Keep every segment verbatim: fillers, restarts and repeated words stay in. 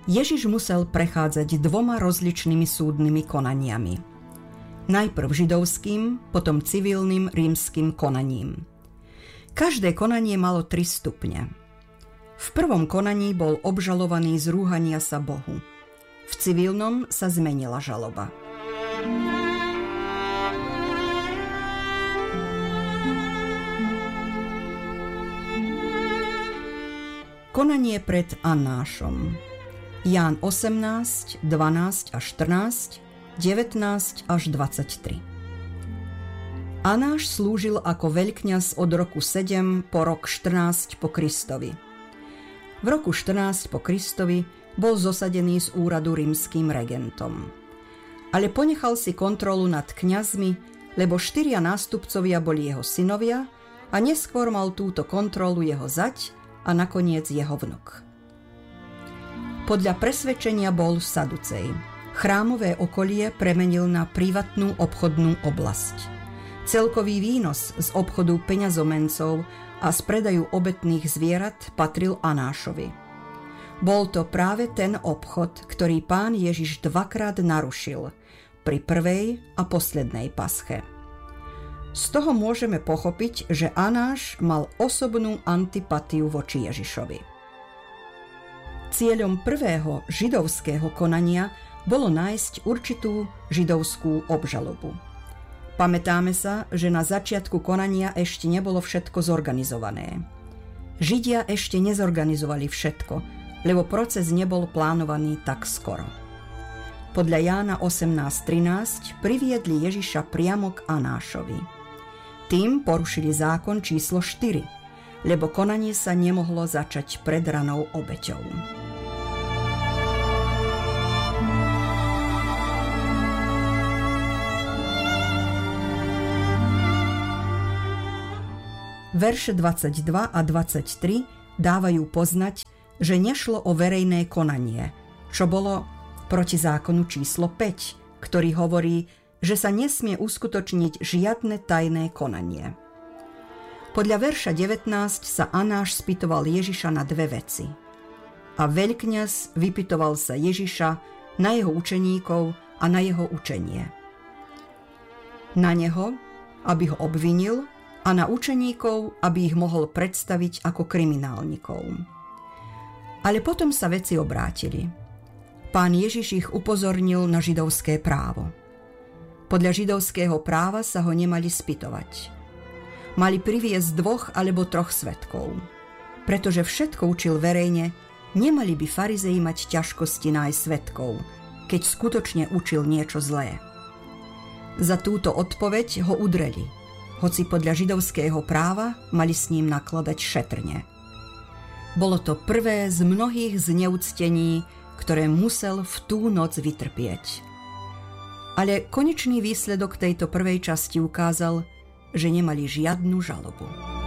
Ježiš musel prechádzať dvoma rozličnými súdnymi konaniami. Najprv židovským, potom civilným rímskym konaním. Každé konanie malo tri stupne. V prvom konaní bol obžalovaný z rúhania sa Bohu. V civilnom sa zmenila žaloba. Konanie pred Annášom. Ján osemnásť, dvanásť až štrnásť, devätnásť až dvadsaťtri. Anáš slúžil ako veľkňaz od roku sedem po rok štrnásť po Kristovi. V roku štrnásť po Kristovi bol zosadený z úradu rímskym regentom. Ale ponechal si kontrolu nad kňazmi, lebo štyria nástupcovia boli jeho synovia a neskôr mal túto kontrolu jeho zať a nakoniec jeho vnuk. Podľa presvedčenia bol saducej. Chrámové okolie premenil na privátnu obchodnú oblasť. Celkový výnos z obchodu peňazomencov a z predaju obetných zvierat patril Anášovi. Bol to práve ten obchod, ktorý Pán Ježiš dvakrát narušil pri prvej a poslednej pasche. Z toho môžeme pochopiť, že Anáš mal osobnú antipatiu voči Ježišovi. Cieľom prvého židovského konania bolo nájsť určitú židovskú obžalobu. Pamätáme sa, že na začiatku konania ešte nebolo všetko zorganizované. Židia ešte nezorganizovali všetko, lebo proces nebol plánovaný tak skoro. Podľa Jána osemnásť trinásť priviedli Ježiša priamo k Anášovi. Tým porušili zákon číslo štyri, lebo konanie sa nemohlo začať pred ranou obeťou. Verše dvadsaťdva a dvadsaťtri dávajú poznať, že nešlo o verejné konanie, čo bolo proti zákonu číslo päť, ktorý hovorí, že sa nesmie uskutočniť žiadne tajné konanie. Podľa verša devätnásť sa Anáš spýtoval Ježiša na dve veci. A veľkňaz vypytoval sa Ježiša na jeho učeníkov a na jeho učenie. Na neho, aby ho obvinil, a na učeníkov, aby ich mohol predstaviť ako kriminálnikov. Ale potom sa veci obrátili. Pán Ježiš ich upozornil na židovské právo. Podľa židovského práva sa ho nemali spytovať. Mali priviesť dvoch alebo troch svedkov. Pretože všetko učil verejne, nemali by farizei mať ťažkosti nájsť svedkov, keď skutočne učil niečo zlé. Za túto odpoveď ho udreli, hoci podľa židovského práva mali s ním nakladať šetrne. Bolo to prvé z mnohých zneúctení, ktoré musel v tú noc vytrpieť. Ale konečný výsledok tejto prvej časti ukázal, že nemali žiadnu žalobu.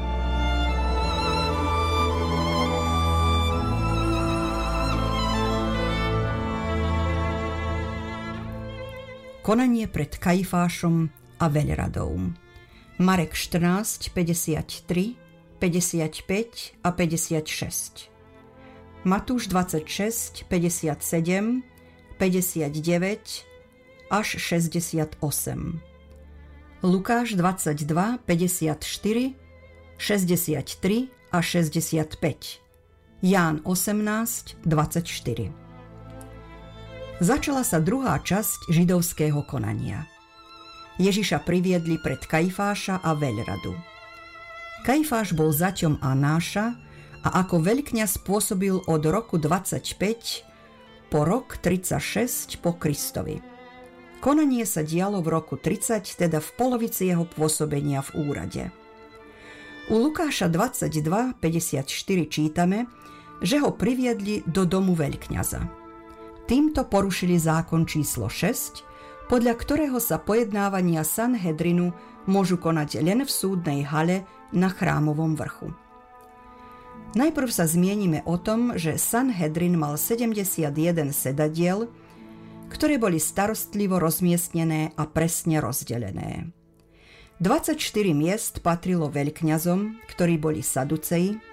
Konanie pred Kajfášom a veľradou. Marek štrnásť, päťdesiattri, päťdesiatpäť a päťdesiatšesť. Matúš dvadsaťšesť, päťdesiatsedem, päťdesiatdeväť až šesťdesiatosem. Lukáš dvadsaťdva, päťdesiatštyri, šesťdesiattri a šesťdesiatpäť. Ján osemnásť, dvadsaťštyri. Začala sa druhá časť židovského konania. Ježiša priviedli pred Kajfáša a veľradu. Kajfáš bol zaťom Anáša a ako veľkňaz pôsobil od roku dvadsaťpäť po rok tridsaťšesť po Kristovi. Konanie sa dialo v roku tridsať, teda v polovici jeho pôsobenia v úrade. U Lukáša dvadsaťdva, päťdesiatštyri čítame, že ho priviedli do domu veľkňaza. Týmto porušili zákon číslo šesť, podľa ktorého sa pojednávania Sanhedrinu môžu konať len v súdnej hale na chrámovom vrchu. Najprv sa zmienime o tom, že Sanhedrin mal sedemdesiatjeden sedadiel, ktoré boli starostlivo rozmiestnené a presne rozdelené. dvadsaťštyri miest patrilo veľkňazom, ktorí boli saduceji,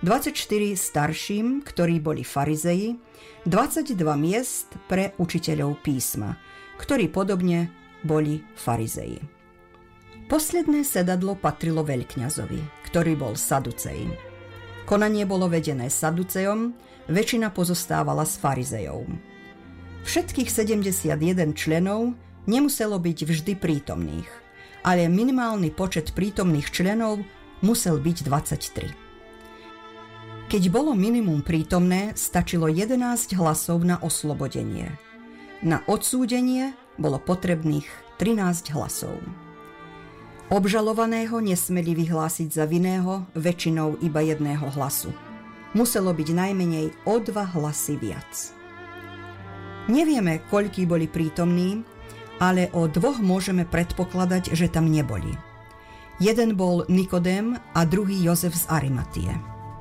dvadsaťštyri starším, ktorí boli farizeji, dvadsaťdva miest pre učiteľov písma, ktorí podobne boli farizeji. Posledné sedadlo patrilo veľkňazovi, ktorý bol saducej. Konanie bolo vedené saducejom, väčšina pozostávala z farizejov. Všetkých sedemdesiatjeden členov nemuselo byť vždy prítomných, ale minimálny počet prítomných členov musel byť dvadsaťtri. Keď bolo minimum prítomné, stačilo jedenásť hlasov na oslobodenie. Na odsúdenie bolo potrebných trinásť hlasov. Obžalovaného nesmeli vyhlásiť za vinného väčšinou iba jedného hlasu. Muselo byť najmenej o dva hlasy viac. Nevieme, koľkí boli prítomní, ale o dvoch môžeme predpokladať, že tam neboli. Jeden bol Nikodém a druhý Jozef z Arimatie.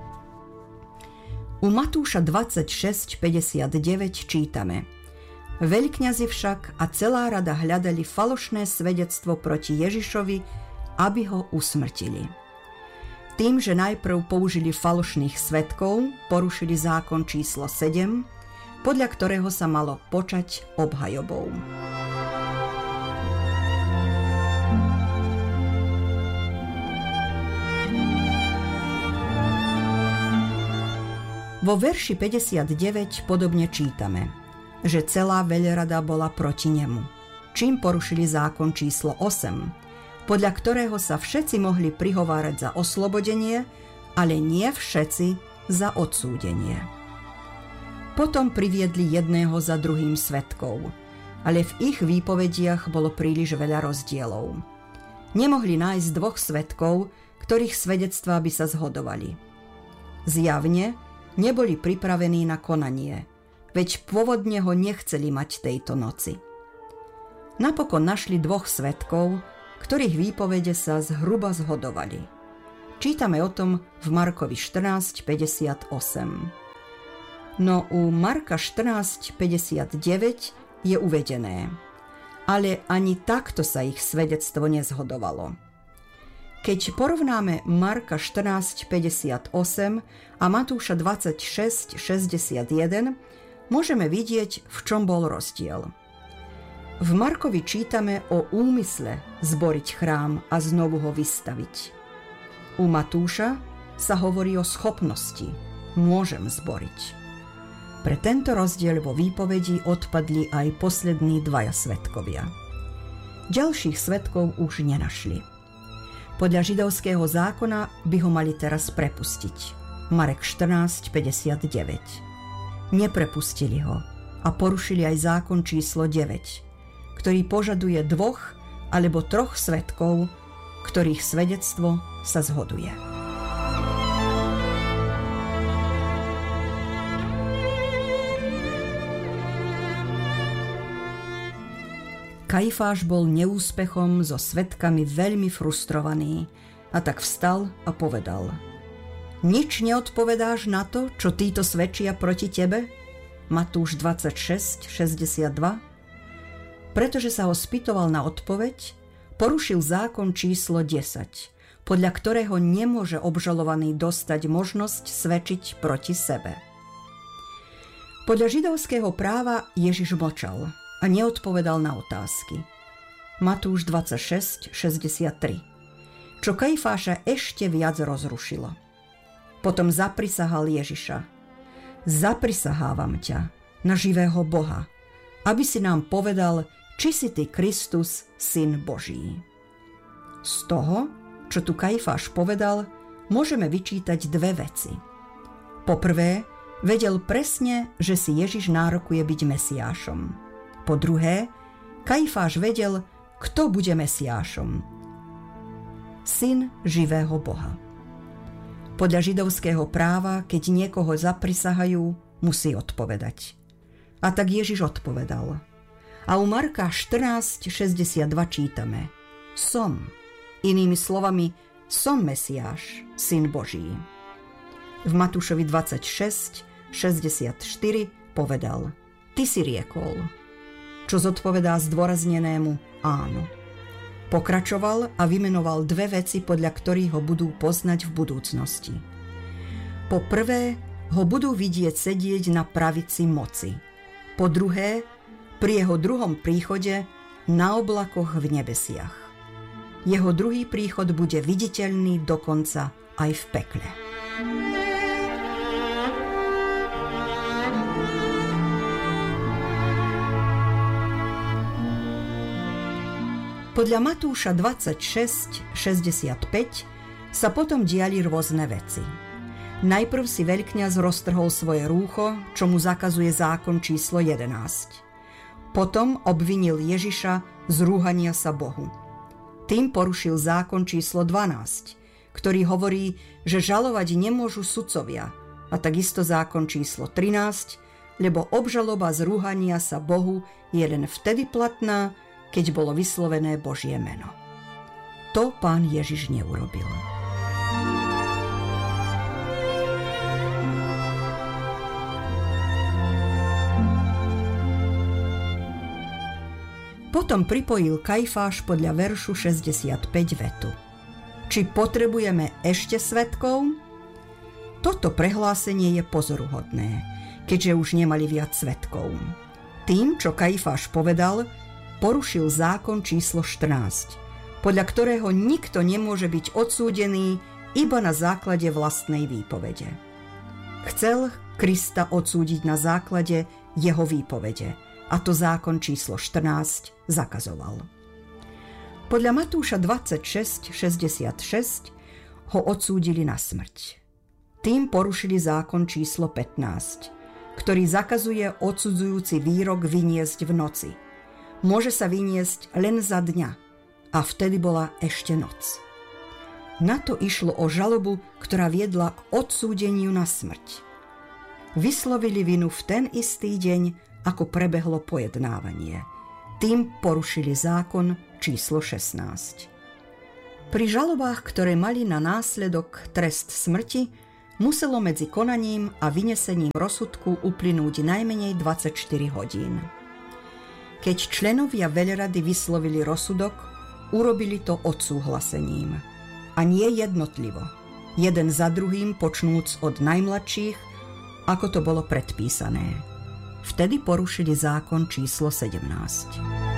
U Matúša dvadsaťšesť päťdesiatdeväť čítame: Veľkňazi však a celá rada hľadali falošné svedectvo proti Ježišovi, aby ho usmrtili. Tým, že najprv použili falošných svedkov, porušili zákon číslo sedem, podľa ktorého sa malo počať obhajobou. Vo verši päťdesiatdeväť podobne čítame, že celá veľrada bola proti nemu, čím porušili zákon číslo osem, podľa ktorého sa všetci mohli prihovárať za oslobodenie, ale nie všetci za odsúdenie. Potom priviedli jedného za druhým svedkov, ale v ich výpovediach bolo príliš veľa rozdielov. Nemohli nájsť dvoch svedkov, ktorých svedectvá by sa zhodovali. Zjavne neboli pripravení na konanie, veď pôvodne ho nechceli mať tejto noci. Napokon našli dvoch svedkov, ktorých výpovede sa zhruba zhodovali. Čítame o tom v Markovi štrnásť päťdesiatosem. No u Marka štrnásť päťdesiatdeväť je uvedené: ale ani takto sa ich svedectvo nezhodovalo. Keď porovnáme Marka štrnásť päťdesiatosem a Matúša dvadsaťšesť šesťdesiatjeden, môžeme vidieť, v čom bol rozdiel. V Markovi čítame o úmysle zboriť chrám a znovu ho vystaviť. U Matúša sa hovorí o schopnosti: môžem zboriť. Pre tento rozdiel vo výpovedi odpadli aj poslední dvaja svedkovia. Ďalších svedkov už nenašli. Podľa židovského zákona by ho mali teraz prepustiť. Marek štrnásť päťdesiatdeväť. Neprepustili ho a porušili aj zákon číslo deväť, ktorý požaduje dvoch alebo troch svedkov, ktorých svedectvo sa zhoduje. Kajfáš bol neúspechom so svedkami veľmi frustrovaný a tak vstal a povedal: Nič neodpovedáš na to, čo títo svedčia proti tebe? Matúš dvadsaťšesť šesťdesiatdva. Pretože sa ho spýtoval na odpoveď, porušil zákon číslo desať, podľa ktorého nemôže obžalovaný dostať možnosť svedčiť proti sebe. Podľa židovského práva Ježiš mlčal a neodpovedal na otázky. Matúš dvadsaťšesť šesťdesiattri. Čo Kajfáša ešte viac rozrušilo. Potom zaprisahal Ježiša: Zaprisahávam ťa na živého Boha, aby si nám povedal, či si ty Kristus, syn Boží. Z toho, čo tu Kajfáš povedal, môžeme vyčítať dve veci. Poprvé, vedel presne, že si Ježiš nárokuje byť Mesiášom. Po druhé, Kajfáš vedel, kto bude Mesiášom. Syn živého Boha. Podľa židovského práva, keď niekoho zaprisahajú, musí odpovedať. A tak Ježiš odpovedal. A u Marka štrnásť šesťdesiatdva čítame: Som. Inými slovami, som Mesiáš, syn Boží. V Matúšovi dvadsaťšesť šesťdesiatštyri povedal: Ty si riekol. Čo zodpovedá zdôraznenému áno. Pokračoval a vymenoval dve veci, podľa ktorých ho budú poznať v budúcnosti. Po prvé, ho budú vidieť sedieť na pravici moci. Po druhé, pri jeho druhom príchode na oblakoch v nebesiach. Jeho druhý príchod bude viditeľný dokonca aj v pekle. Podľa Matúša dvadsaťšesť šesťdesiatpäť sa potom diali rôzne veci. Najprv si veľkňaz roztrhol svoje rúcho, čo mu zakazuje zákon číslo jedenásť. Potom obvinil Ježiša z rúhania sa Bohu. Tým porušil zákon číslo dvanásť, ktorý hovorí, že žalovať nemôžu sudcovia, a takisto zákon číslo trinásť, lebo obžaloba z rúhania sa Bohu je len vtedy platná, keď bolo vyslovené Božie meno. To Pán Ježiš neurobil. Potom pripojil Kajfáš podľa veršu šesťdesiatpäť vetu. Či potrebujeme ešte svedkov? Toto prehlásenie je pozoruhodné, keďže už nemali viac svedkov. Tým, čo Kajfáš povedal, porušil zákon číslo štrnásť, podľa ktorého nikto nemôže byť odsúdený iba na základe vlastnej výpovede. Chcel Krista odsúdiť na základe jeho výpovede, a to zákon číslo štrnásť zakazoval. Podľa Matúša dvadsaťšesť šesťdesiatšesť ho odsúdili na smrť. Tým porušili zákon číslo pätnásť, ktorý zakazuje odsudzujúci výrok vyniesť v noci. Môže sa vyniesť len za dňa, a vtedy bola ešte noc. Na to išlo o žalobu, ktorá viedla k odsúdeniu na smrť. Vyslovili vinu v ten istý deň, ako prebehlo pojednávanie. Tým porušili zákon číslo šestnásť. Pri žalobách, ktoré mali na následok trest smrti, muselo medzi konaním a vynesením rozsudku uplynúť najmenej dvadsaťštyri hodín. Keď členovia veľrady vyslovili rozsudok, urobili to odsúhlasením. A nie jednotlivo, jeden za druhým počnúc od najmladších, ako to bolo predpísané. Vtedy porušili zákon číslo sedemnásť.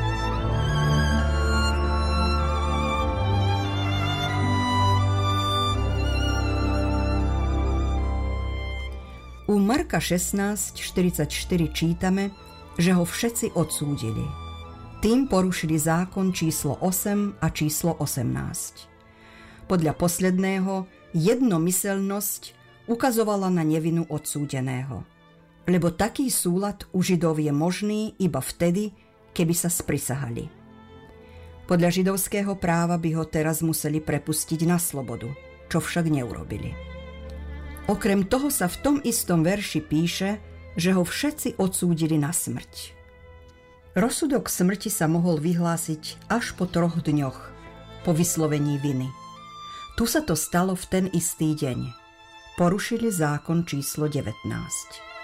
U Marka šestnásť štyridsaťštyri čítame, že ho všetci odsúdili. Tým porušili zákon číslo osem a číslo osemnásť. Podľa posledného jednomyseľnosť ukazovala na nevinu odsúdeného, lebo taký súlad u Židov je možný iba vtedy, keby sa sprisahali. Podľa židovského práva by ho teraz museli prepustiť na slobodu, čo však neurobili. Okrem toho sa v tom istom verši píše, že ho všetci odsúdili na smrť. Rozsudok smrti sa mohol vyhlásiť až po troch dňoch, po vyslovení viny. Tu sa to stalo v ten istý deň. Porušili zákon číslo devätnásť.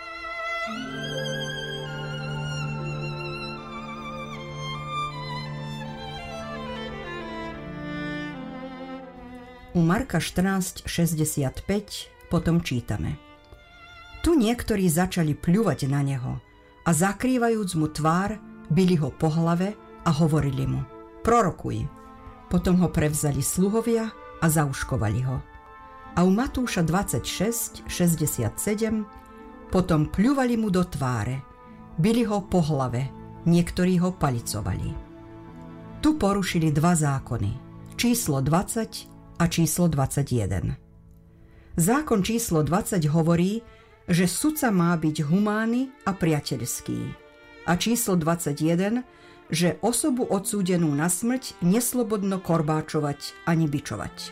U Marka štrnásť šesťdesiatpäť potom čítame. Tu niektorí začali pľuvať na neho a zakrývajúc mu tvár, bili ho po hlave a hovorili mu: prorokuj. Potom ho prevzali sluhovia a zauškovali ho. A u Matúša dvadsaťšesť šesťdesiatsedem potom pľuvali mu do tváre, bili ho po hlave, niektorí ho palicovali. Tu porušili dva zákony, číslo dvadsať a číslo dvadsaťjeden. Zákon číslo dvadsať hovorí, že sudca má byť humánny a priateľský. A číslo dvadsaťjeden, že osobu odsúdenú na smrť neslobodno korbáčovať ani bičovať.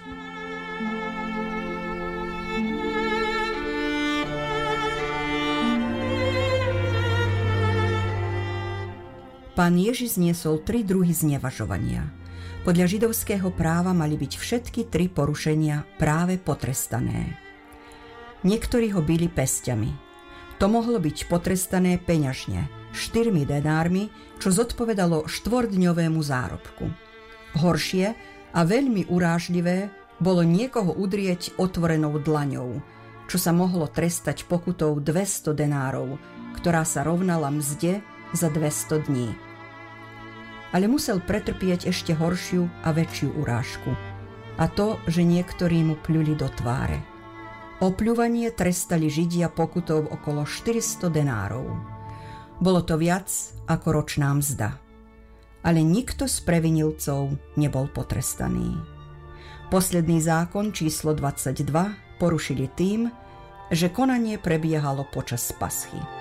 Pán Ježiš zniesol tri druhy znevažovania. Podľa židovského práva mali byť všetky tri porušenia práve potrestané. Niektorí ho bili pesťami. To mohlo byť potrestané peňažne, štyrmi denármi, čo zodpovedalo štvordňovému zárobku. Horšie a veľmi urážlivé bolo niekoho udrieť otvorenou dlaňou, čo sa mohlo trestať pokutou dvesto denárov, ktorá sa rovnala mzde za dvesto dní. Ale musel pretrpieť ešte horšiu a väčšiu urážku. A to, že niektorí mu pľuli do tváre. Opľúvanie trestali Židia pokutou okolo štyristo denárov. Bolo to viac ako ročná mzda. Ale nikto z previnilcov nebol potrestaný. Posledný zákon číslo dvadsaťdva porušili tým, že konanie prebiehalo počas paschy.